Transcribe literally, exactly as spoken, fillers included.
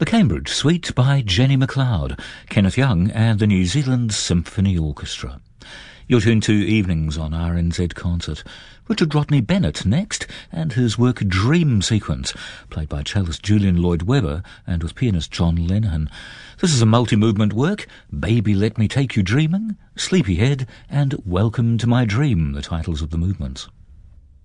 The Cambridge Suite by Jenny MacLeod, Kenneth Young and the New Zealand Symphony Orchestra. You're tuned to Evenings on R N Z Concert. Richard Rodney Bennett next, and his work Dream Sequence, played by cellist Julian Lloyd-Webber and with pianist John Lenihan. This is a multi-movement work: Baby Let Me Take You Dreaming, Sleepyhead and Welcome to My Dream, the titles of the movements.